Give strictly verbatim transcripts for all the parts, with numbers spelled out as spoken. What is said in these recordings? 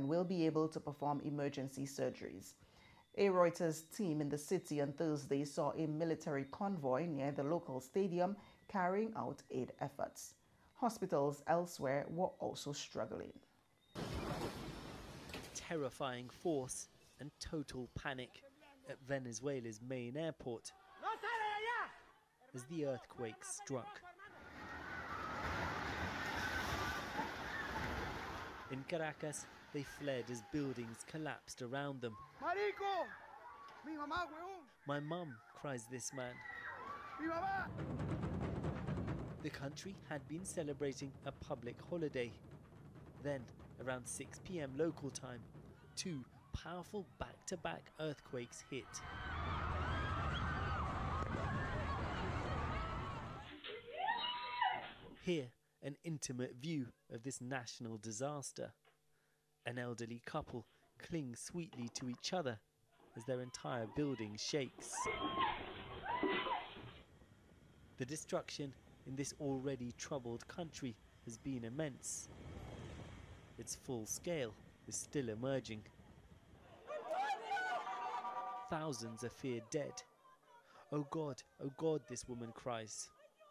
and will be able to perform emergency surgeries. A Reuters team in the city on Thursday saw a military convoy near the local stadium carrying out aid efforts. Hospitals elsewhere were also struggling. Terrifying force and total panic at Venezuela's main airport as the earthquake struck. In Caracas, they fled as buildings collapsed around them. Marico! Mi mamá, weón! My mum, cries this man. Mi mamá! The country had been celebrating a public holiday. Then, around six p m local time, two powerful back-to-back earthquakes hit. Here, an intimate view of this national disaster. An elderly couple cling sweetly to each other as their entire building shakes. The destruction in this already troubled country has been immense. Its full scale is still emerging. Thousands are feared dead. Oh God, oh God, this woman cries.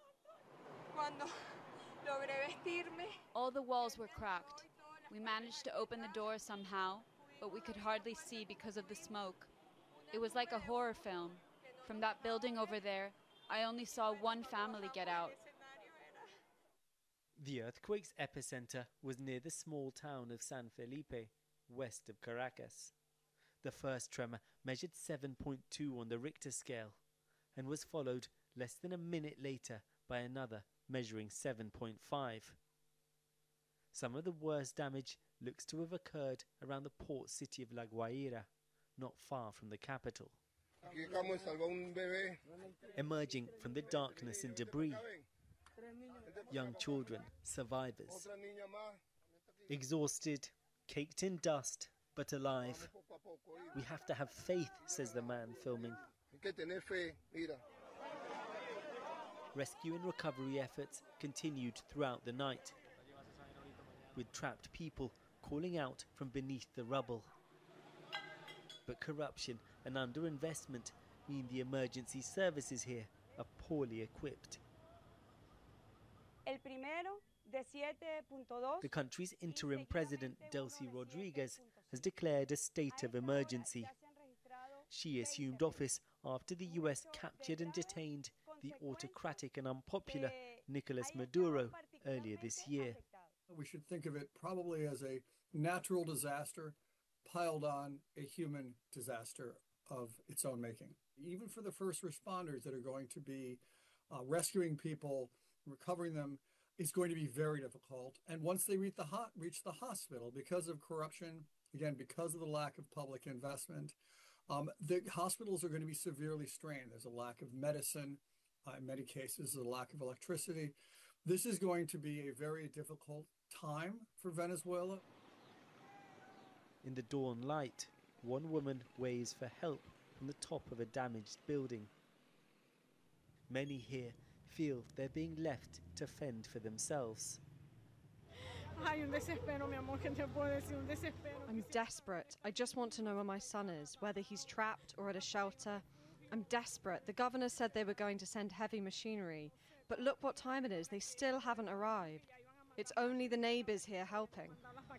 All the walls were cracked. We managed to open the door somehow, but we could hardly see because of the smoke. It was like a horror film. From that building over there, I only saw one family get out. The earthquake's epicenter was near the small town of San Felipe, west of Caracas. The first tremor measured seven point two on the Richter scale and was followed less than a minute later by another measuring seven point five. Some of the worst damage looks to have occurred around the port city of La Guaira, not far from the capital. Emerging from the darkness and debris, young children, survivors. Exhausted, caked in dust, but alive. We have to have faith, says the man filming. Rescue and recovery efforts continued throughout the night, with trapped people calling out from beneath the rubble. But corruption and underinvestment mean the emergency services here are poorly equipped. The country's interim president, Delcy Rodriguez, has declared a state of emergency. She assumed office after the U S captured and detained the autocratic and unpopular Nicolas Maduro earlier this year. We should think of it probably as a natural disaster piled on a human disaster of its own making. Even for the first responders that are going to be uh, rescuing people, recovering them, is going to be very difficult. And once they reach the, ho reach the hospital, because of corruption, again, because of the lack of public investment, um, the hospitals are going to be severely strained. There's a lack of medicine. Uh, in many cases, there's a lack of electricity. This is going to be a very difficult time for Venezuela. In the dawn light, one woman waves for help from the top of a damaged building. Many here feel they're being left to fend for themselves. I'm desperate. I just want to know where my son is, whether he's trapped or at a shelter. I'm desperate. The governor said they were going to send heavy machinery, but look what time it is. They still haven't arrived. It's only the neighbors here helping.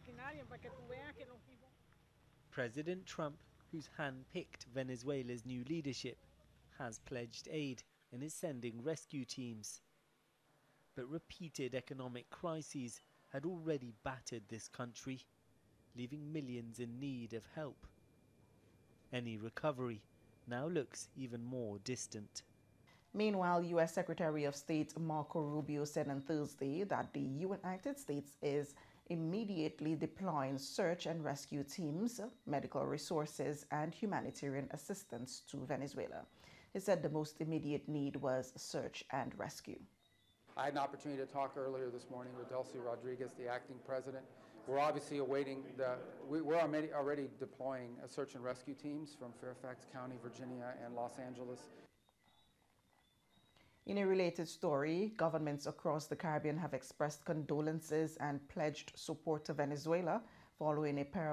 President Trump, who's hand-picked Venezuela's new leadership, has pledged aid and is sending rescue teams. But repeated economic crises had already battered this country, leaving millions in need of help. Any recovery now looks even more distant. Meanwhile, U S Secretary of State Marco Rubio said on Thursday that the United States is immediately deploying search and rescue teams, medical resources, and humanitarian assistance to Venezuela. He said the most immediate need was search and rescue. I had an opportunity to talk earlier this morning with Delcy Rodriguez, the acting president. We're obviously awaiting the, we, we're already, already deploying a search and rescue teams from Fairfax County, Virginia, and Los Angeles. In a related story, governments across the Caribbean have expressed condolences and pledged support to Venezuela following a